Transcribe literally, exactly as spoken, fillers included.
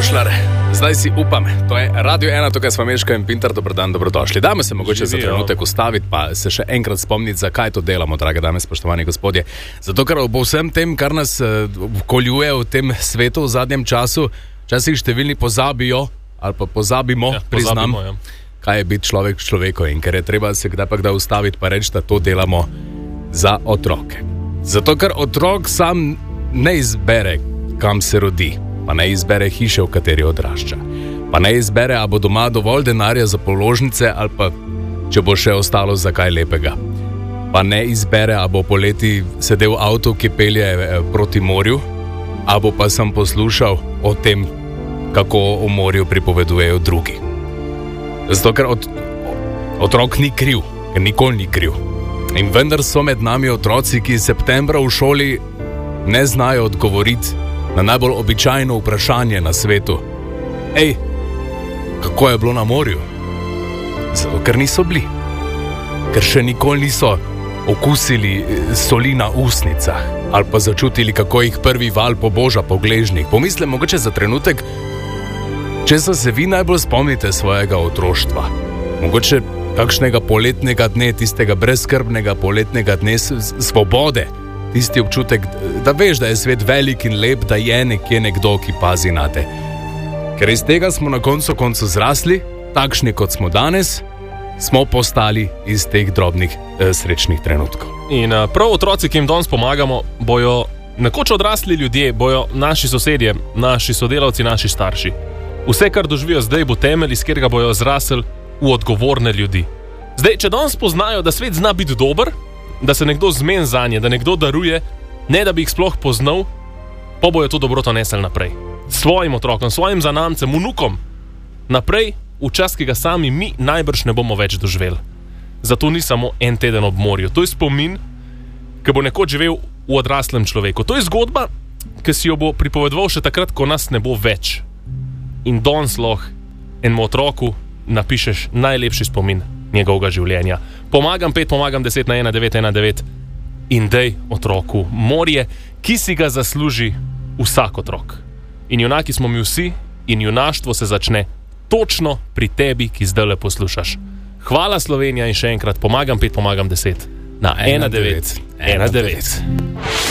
Šušlar, zdaj si upam, to je Radio ena, tukaj smo Meška in Pintar, dobrodan, dobrodošli. Dajmo se mogoče za trenutek ustaviti, pa se še enkrat spomniti, zakaj to delamo, drage dame, spoštovani gospodje. Zato, ker ob vsem tem, kar nas uh, koljuje v tem svetu v zadnjem času, včasih številni pozabijo, ali pa pozabimo, ja, priznam, pozabimo, ja. Kaj je biti človek človeko in ker je treba se kdaj pa kdaj ustaviti, pa reči, da to delamo za otroke. Zato, ker otrok sam ne izbere, kam se rodi, pa ne izbere hiše, v kateri odrašča, pa ne izbere, a bo doma dovolj denarja za položnice ali pa, če bo še ostalo za kaj lepega. Pa ne izbere, a bo poleti sedel v avtu, ki pelje proti morju, a bo pa sem poslušal o tem, kako o morju pripovedujejo drugi. Zato, ker od, otrok ni kriv, ker nikoli ni kriv. In vendar so med nami otroci, ki septembra v šoli ne znajo odgovoriti na najbolj običajno vprašanje na svetu. Ej, kako je bilo na morju? Zato, ker niso bili. Ker še nikoli niso okusili soli na usnicah ali pa začutili, kako jih prvi val poboža po gležnjih. Pomislim mogoče za trenutek, če se vi najbolj spomnite svojega otroštva. Mogoče kakšnega poletnega dne, tistega brezskrbnega poletnega dne svobode. Tisti občutek, da veš, da je svet velik in lep, da je nekje nekdo, ki pazi na te. Ker iz tega smo na koncu koncu zrasli, takšni kot smo danes, smo postali iz teh drobnih eh, srečnih trenutkov. In eh, prav otroci, ki jim danes pomagamo, bojo nekoč odrasli ljudje, bojo naši sosedje, naši sodelavci, naši starši. Vse, kar doživijo zdaj, bo temelj, iz katerega bojo zrasli v odgovorne ljudi. Zdaj, če danes poznajo, da svet zna biti dober, da se nekdo zmen zanje, da nekdo daruje, ne da bi jih sploh poznal, pa bojo to dobroto nesel naprej. Svojim otrokom, svojim zanamcem, vnukom. Naprej, v čas, ki ga sami mi najbrž ne bomo več doživeli. Zato ni samo en teden ob morju. To je spomin, ki bo nekoč živel v odraslem človeku. To je zgodba, ki si jo bo pripovedoval še takrat, ko nas ne bo več. In danes lahko enemu otroku napišeš najlepši spomin njegovega življenja. Pomagam pet, pomagam deset na ena devet ena devet in dej otroku morje, ki si ga zasluži vsak otrok. In junaki smo mi vsi in junaštvo se začne točno pri tebi, ki zdaj le poslušaš. Hvala Slovenija in še enkrat pomagam pet, pomagam deset na ena devet ena devet.